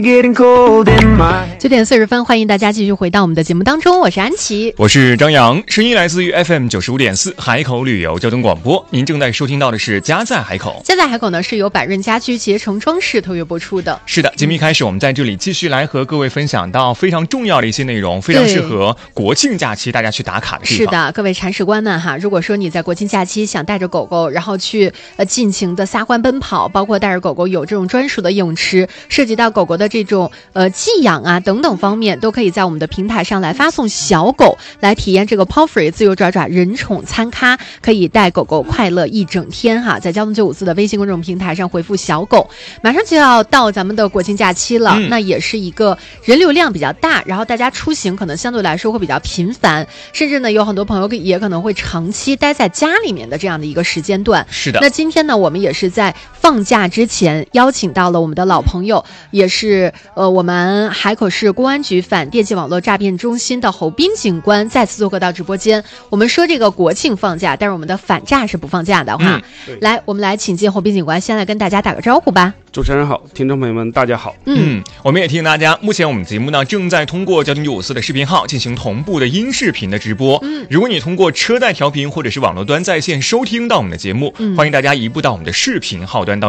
9点40分，欢迎大家继续回到我们的节目当中，我是安琪， 我是张扬，声音来自于 FM 95.4海口旅游交通广播。您正在收听到的是家在海口。 家在海口呢是由百润家居携程装饰特约播出的。 是的，节目一开始我们在这里继续来和各位分享到非常重要的一些内容，非常适合国庆假期大家去打卡的地方。 是的，各位铲屎官们哈，如果说你在国庆假期想带着狗狗然后去尽情的撒欢奔跑，包括带着狗狗有这种专属的泳池，涉及到狗狗的这种寄养啊等等方面，都可以在我们的平台上来发送小狗来体验这个 Paw Free 自由爪爪人宠餐咖，可以带狗狗快乐一整天哈。在交通954的微信公众平台上回复小狗，马上就要到咱们的国庆假期了，那也是一个人流量比较大，然后大家出行可能相对来说会比较频繁，甚至呢有很多朋友也可能会长期待在家里面的这样的一个时间段。 是的， 那今天呢我们也是在放假之前邀请到了我们的老朋友，也是我们海口市公安局反电信网络诈骗中心的侯斌警官再次做客到直播间。我们说这个国庆放假，但是我们的反诈是不放假的哈。来，我们来请进侯斌警官，先来跟大家打个招呼吧。 主持人好，听众朋友们大家好。 我们也提醒大家，目前我们节目呢正在通过交通954的视频号进行同步的音视频的直播。如果你通过车载调频或者是网络端在线收听到我们的节目，欢迎大家移步到我们的视频号端当